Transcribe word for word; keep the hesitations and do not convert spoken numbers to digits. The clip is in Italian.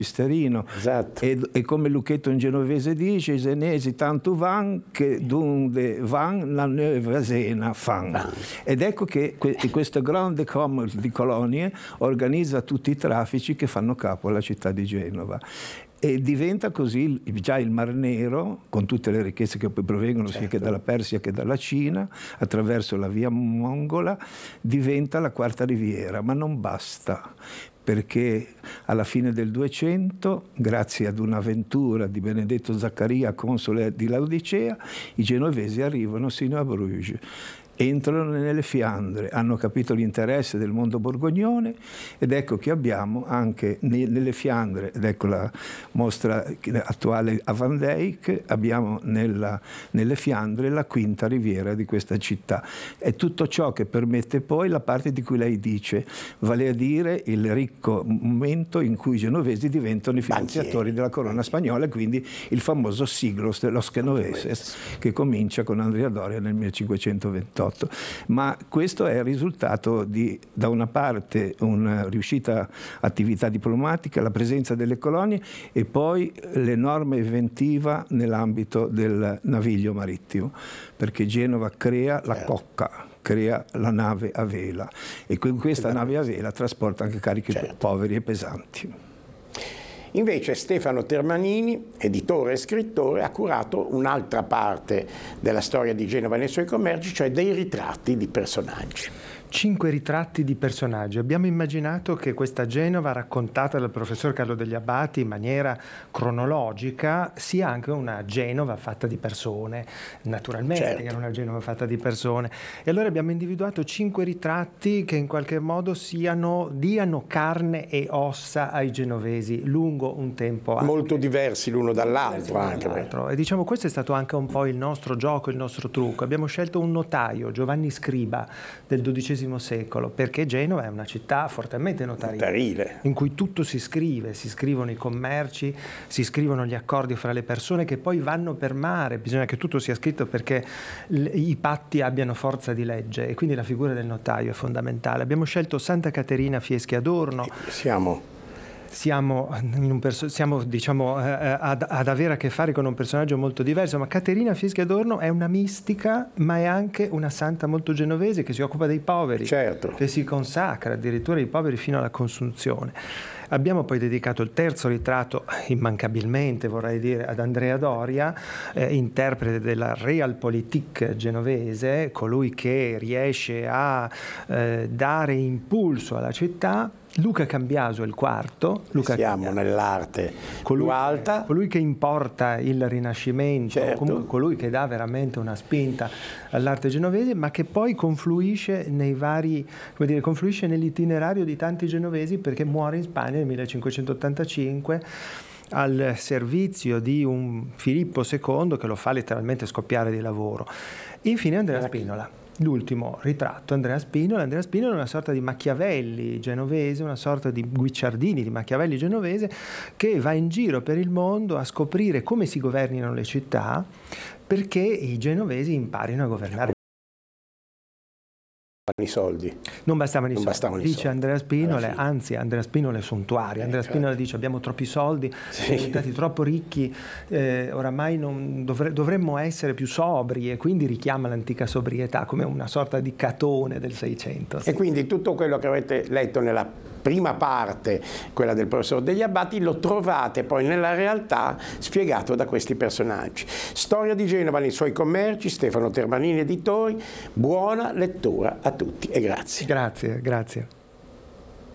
Misterino. Esatto. E, e come Lucchetto in genovese dice, i senesi tanto van che dunde van la nuova sena fan. Ah. Ed ecco che que, questo grande commercio di colonie organizza tutti i traffici che fanno capo alla città di Genova. E diventa così già il Mar Nero, con tutte le ricchezze che poi provengono certo. sia che dalla Persia che dalla Cina, attraverso la via mongola, diventa la quarta riviera, ma non basta, perché alla fine del duecento, grazie ad un'avventura di Benedetto Zaccaria, console di Laodicea, i genovesi arrivano sino a Bruges. Entrano nelle Fiandre, hanno capito l'interesse del mondo borgognone ed ecco che abbiamo anche nelle Fiandre, ed ecco la mostra attuale a Van Dyck, abbiamo nella, nelle Fiandre la quinta riviera di questa città. È tutto ciò che permette poi la parte di cui lei dice, vale a dire il ricco momento in cui i genovesi diventano i finanziatori della corona spagnola, e quindi il famoso siglo los genoveses che comincia con Andrea Doria nel millecinquecentoventotto. Ma questo è il risultato di, da una parte, una riuscita attività diplomatica, la presenza delle colonie e poi l'enorme inventiva nell'ambito del naviglio marittimo, perché Genova crea la cocca, crea la nave a vela e con questa nave a vela trasporta anche carichi certo. poveri e pesanti. Invece Stefano Termanini, editore e scrittore, ha curato un'altra parte della storia di Genova nei suoi commerci, cioè dei ritratti di personaggi. Cinque ritratti di personaggi. Abbiamo immaginato che questa Genova raccontata dal professor Carlo degli Abbati in maniera cronologica sia anche una Genova fatta di persone, naturalmente certo. che era una Genova fatta di persone. E allora abbiamo individuato cinque ritratti che in qualche modo siano, diano carne e ossa ai genovesi lungo un tempo. Anche. Molto diversi l'uno dall'altro anche. Dall'altro. E diciamo questo è stato anche un po' il nostro gioco, il nostro trucco. Abbiamo scelto un notaio, Giovanni Scriba, del dodicesimo secolo, perché Genova è una città fortemente notarile, notarile, in cui tutto si scrive, si scrivono i commerci, si scrivono gli accordi fra le persone che poi vanno per mare, bisogna che tutto sia scritto perché i patti abbiano forza di legge e quindi la figura del notaio è fondamentale. Abbiamo scelto Santa Caterina Fieschi Adorno. Siamo Siamo, in un perso- siamo diciamo, eh, ad, ad avere a che fare con un personaggio molto diverso, ma Caterina Fieschi Adorno è una mistica, ma è anche una santa molto genovese che si occupa dei poveri, certo. che si consacra addirittura ai poveri fino alla consunzione. Abbiamo poi dedicato il terzo ritratto, immancabilmente vorrei dire, ad Andrea Doria, eh, interprete della Realpolitik genovese, colui che riesce a eh, dare impulso alla città. Luca Cambiaso è il quarto. Luca Siamo Cambiaso. nell'arte colui, più alta. Colui che importa il Rinascimento, certo. comunque colui che dà veramente una spinta all'arte genovese, ma che poi confluisce nei vari, come dire, confluisce nell'itinerario di tanti genovesi perché muore in Spagna nel millecinquecentottantacinque al servizio di un Filippo secondo che lo fa letteralmente scoppiare di lavoro. Infine Andrea Spinola. L'ultimo ritratto, Andrea Spinola. Andrea Spinola è una sorta di Machiavelli genovese, una sorta di Guicciardini di Machiavelli genovese che va in giro per il mondo a scoprire come si governino le città perché i genovesi imparino a governare. I soldi. Non bastavano i non soldi, bastavano dice i soldi. Andrea Spinola, anzi Andrea Spinola è suntuario. Eh, Andrea Spinola certo. dice abbiamo troppi soldi, sì. siamo diventati troppo ricchi, eh, oramai non dovre- dovremmo essere più sobri, e quindi richiama l'antica sobrietà come una sorta di Catone del Seicento. Sì. E quindi tutto quello che avete letto nella prima parte, quella del professor degli Abbati, lo trovate poi nella realtà spiegato da questi personaggi. Storia di Genova nei suoi commerci, Stefano Termanini editori, buona lettura a tutti e grazie. Grazie, grazie.